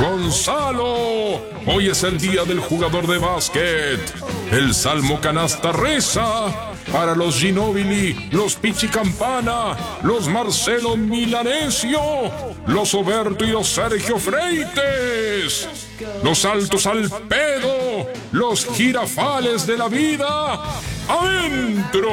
Gonzalo, hoy es el día del jugador de básquet. El Salmo Canasta reza para los Ginóbili, los Pichi Campana, los Marcelo Milanesio, los Oberto y los Sergio Freites, los Altos al Pedo, los Girafales de la vida, ¡adentro!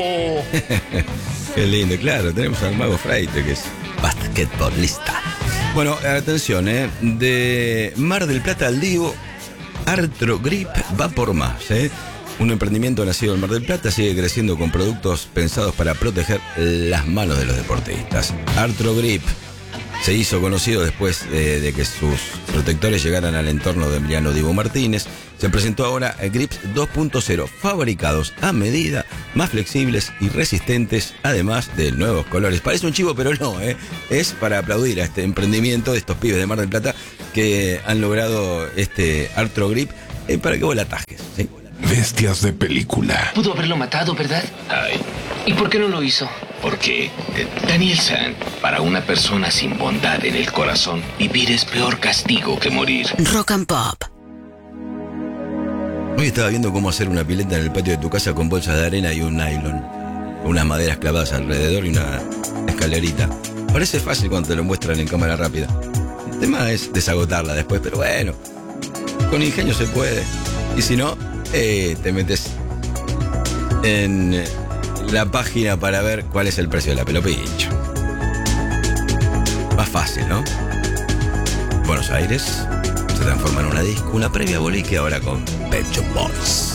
Qué lindo, claro, tenemos al Mago Freite, que es basquetbolista. Bueno, atención, de Mar del Plata al Divo, Artrogrip va por más, Un emprendimiento nacido en Mar del Plata sigue creciendo con productos pensados para proteger las manos de los deportistas. Artrogrip se hizo conocido después de que sus protectores llegaran al entorno de Emiliano Divo Martínez. Se presentó ahora Grips 2.0, fabricados a medida, más flexibles y resistentes, además de nuevos colores. Parece un chivo, pero no, es para aplaudir a este emprendimiento de estos pibes de Mar del Plata que han logrado este Artrogrip para que vos la atasques, ¿sí? Bestias de película. Pudo haberlo matado, ¿verdad? Ay, ¿Y por qué no lo hizo? porque Daniel San, para una persona sin bondad en el corazón, vivir es peor castigo que morir. Rock and Pop. Hoy estaba viendo cómo hacer una pileta en el patio de tu casa con bolsas de arena y un nylon, unas maderas clavadas alrededor y una escalerita. Parece fácil cuando te lo muestran en cámara rápida. El tema es desagotarla después, pero bueno, con ingenio se puede. Y si no, te metes en la página para ver cuál es el precio de la pelo pincho. Más fácil, ¿no? Buenos Aires se transforma en una disco, una previa bolique ahora con Pet Shop Boys.